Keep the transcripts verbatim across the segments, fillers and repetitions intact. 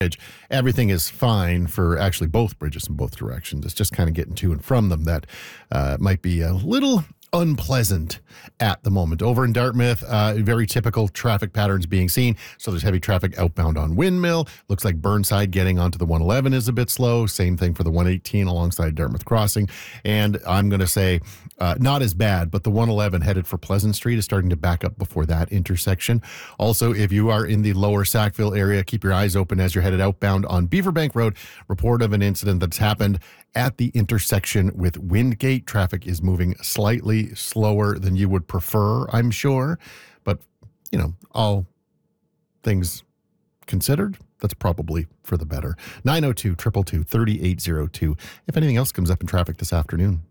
everything is fine for actually both bridges in both directions. It's just kind of getting to and from them that uh, might be a little unpleasant at the moment. Over in Dartmouth, uh, very typical traffic patterns being seen. So there's heavy traffic outbound on Windmill. Looks like Burnside getting onto the one eleven is a bit slow. Same thing for the one eighteen alongside Dartmouth Crossing. And I'm going to say uh, not as bad, but the one eleven headed for Pleasant Street is starting to back up before that intersection. Also, if you are in the lower Sackville area, keep your eyes open as you're headed outbound on Beaverbank Road. Report of an incident that's happened at the intersection with Windgate. Traffic is moving slightly slower than you would prefer, I'm sure. But, you know, all things considered, that's probably for the better. nine oh two, two two two, three eight oh two. If anything else comes up in traffic this afternoon.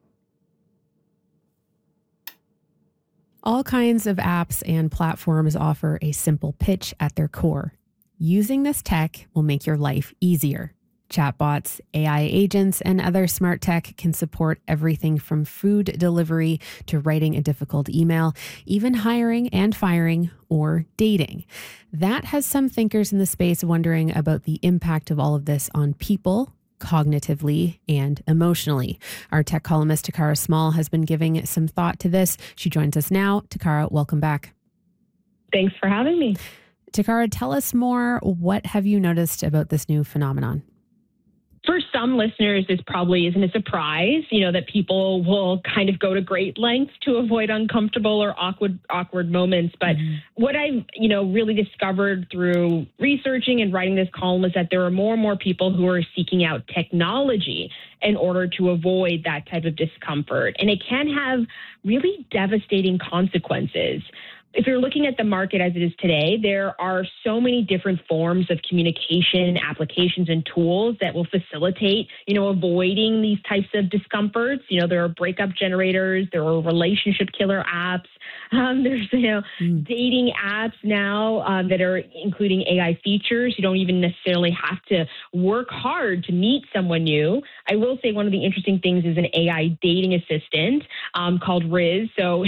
All kinds of apps and platforms offer a simple pitch at their core. Using this tech will make your life easier. Chatbots, A I agents, and other smart tech can support everything from food delivery to writing a difficult email, even hiring and firing or dating. That has some thinkers in the space wondering about the impact of all of this on people, cognitively and emotionally. Our tech columnist, Takara Small, has been giving some thought to this. She joins us now. Takara, welcome back. Thanks for having me. Takara, tell us more. What have you noticed about this new phenomenon? For some listeners, this probably isn't a surprise, you know, that people will kind of go to great lengths to avoid uncomfortable or awkward awkward moments. But mm-hmm. what I've, you know, really discovered through researching and writing this column is that there are more and more people who are seeking out technology in order to avoid that type of discomfort. And it can have really devastating consequences. If you're looking at the market as it is today, there are so many different forms of communication, applications, and tools that will facilitate, you know, avoiding these types of discomforts. You know, there are breakup generators, there are relationship killer apps, um, there's, you know, mm. dating apps now um, that are including A I features. You don't even necessarily have to work hard to meet someone new. I will say one of the interesting things is an A I dating assistant um, called Riz. So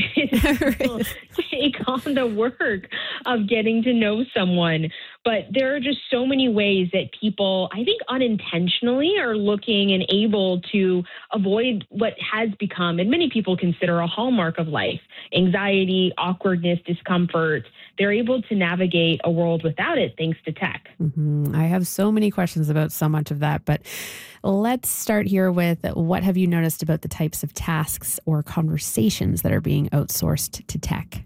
it take on the work of getting to know someone. But there are just so many ways that people, I think unintentionally, are looking and able to avoid what has become, and many people consider, a hallmark of life: anxiety, awkwardness, discomfort. They're able to navigate a world without it thanks to tech. Mm-hmm. I have so many questions about so much of that, but let's start here with what have you noticed about the types of tasks or conversations that are being outsourced to tech?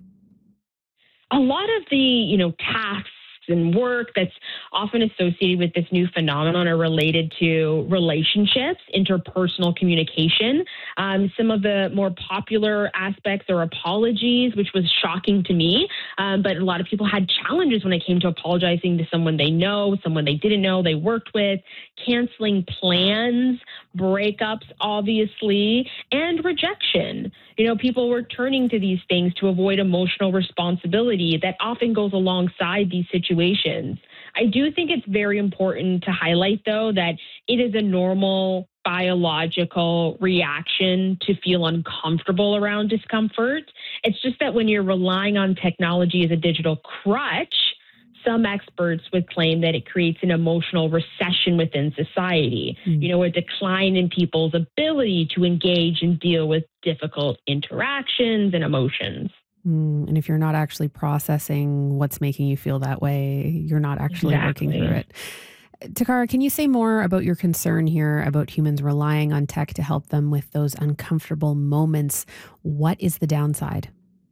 A lot of the, you know, tasks and work that's often associated with this new phenomenon are related to relationships, interpersonal communication. Um, some of the more popular aspects are apologies, which was shocking to me. Um, but a lot of people had challenges when it came to apologizing to someone they know, someone they didn't know, they worked with, canceling plans, breakups, obviously, and rejection. You know, people were turning to these things to avoid emotional responsibility that often goes alongside these situations. I do think it's very important to highlight, though, that it is a normal biological reaction to feel uncomfortable around discomfort. It's just that when you're relying on technology as a digital crutch, some experts would claim that it creates an emotional recession within society, mm. you know, a decline in people's ability to engage and deal with difficult interactions and emotions. Mm, and if you're not actually processing what's making you feel that way, you're not actually exactly. working through it. Takara, can you say more about your concern here about humans relying on tech to help them with those uncomfortable moments? What is the downside?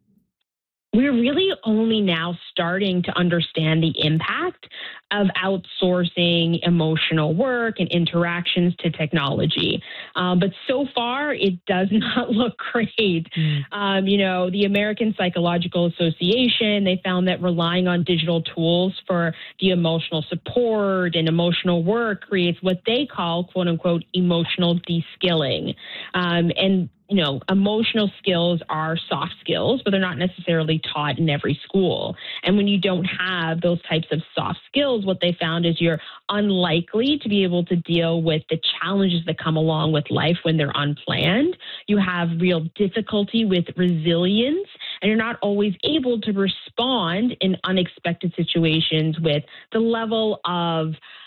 We're really only now starting to understand the impact of outsourcing emotional work and interactions to technology. Um, but so far, it does not look great. Mm. Um, you know, the American Psychological Association, they found that relying on digital tools for the emotional support and emotional work creates what they call, quote unquote, emotional de-skilling. Um, and You know, emotional skills are soft skills, but they're not necessarily taught in every school. And when you don't have those types of soft skills, what they found is you're unlikely to be able to deal with the challenges that come along with life when they're unplanned. You have real difficulty with resilience, and you're not always able to respond in unexpected situations with the level of